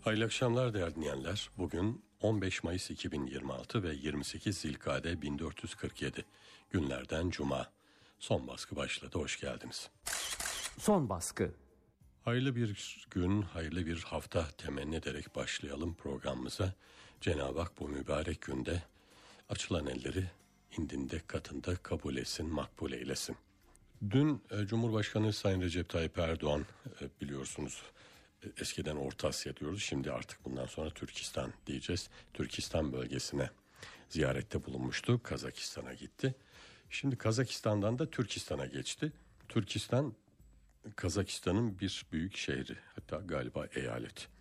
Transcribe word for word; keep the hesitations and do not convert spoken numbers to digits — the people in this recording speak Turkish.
Hayırlı akşamlar değerli dinleyenler. Bugün on beş Mayıs iki bin yirmi altı ve yirmi sekiz Zilkade bin dört yüz kırk yedi günlerden Cuma. Son baskı başladı. Hoş geldiniz. Son baskı. Hayırlı bir gün, hayırlı bir hafta temenni ederek başlayalım programımıza. Cenab-ı Hak bu mübarek günde açılan elleri indinde katında kabul etsin, makbul eylesin. Dün e, Cumhurbaşkanı Sayın Recep Tayyip Erdoğan e, biliyorsunuz e, eskiden Orta Asya diyoruz. Şimdi artık bundan sonra Türkistan diyeceğiz. Türkistan bölgesine ziyarette bulunmuştu. Kazakistan'a gitti. Şimdi Kazakistan'dan da Türkistan'a geçti. Türkistan Kazakistan'ın bir büyük şehri, hatta galiba eyalet.